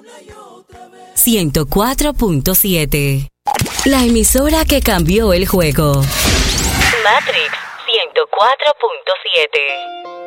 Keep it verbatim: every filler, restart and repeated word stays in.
ciento cuatro punto siete. La emisora que cambió el juego. Matrix ciento cuatro punto siete.